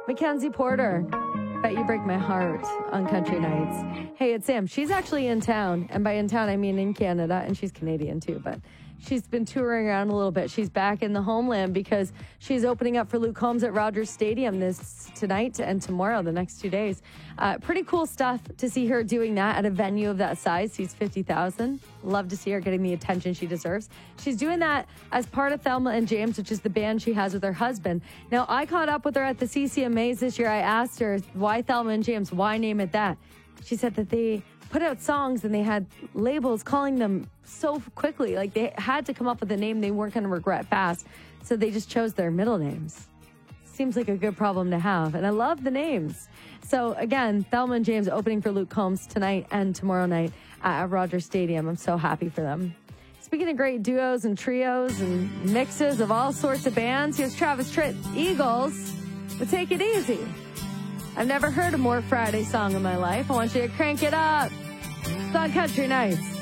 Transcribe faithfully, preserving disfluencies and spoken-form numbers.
Mackenzie Porter, Bet You Break My Heart on Country Nights. Hey, it's Sam. She's actually in town. And by in town, I mean in Canada. And she's Canadian too, but she's been touring around a little bit. She's back in the homeland because she's opening up for Luke Combs at Rogers Stadium this tonight and tomorrow, the next two days. Uh, pretty cool stuff to see her doing that at a venue of that size. Seats fifty thousand. Love to see her getting the attention she deserves. She's doing that as part of Thelma and James, which is the band she has with her husband. Now, I caught up with her at the C C M As this year. I asked her, why Thelma and James? Why name it that? She said that they put out songs and they had labels calling them so quickly. Like, they had to come up with a name they weren't going to regret fast. So they just chose their middle names. Seems like a good problem to have. And I love the names. So, again, Thelma and James opening for Luke Combs tonight and tomorrow night at Rogers Stadium. I'm so happy for them. Speaking of great duos and trios and mixes of all sorts of bands, here's Travis Tritt, Eagles, but Take It Easy. I've never heard a more Friday song in my life. I want you to crank it up. It's on Country Nights.